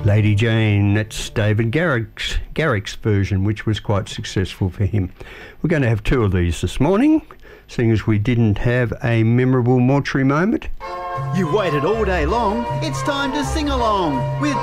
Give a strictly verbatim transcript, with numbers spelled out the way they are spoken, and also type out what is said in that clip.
Lady Jane, that's David Garrick's, Garrick's version, which was quite successful for him. We're going to have two of these this morning, seeing as we didn't have a memorable mortuary moment. You've waited all day long. It's time to sing along with